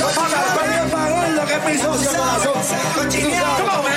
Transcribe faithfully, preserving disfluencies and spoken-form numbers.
Estoy pagando que es mi socio, corazón. Tú sabes.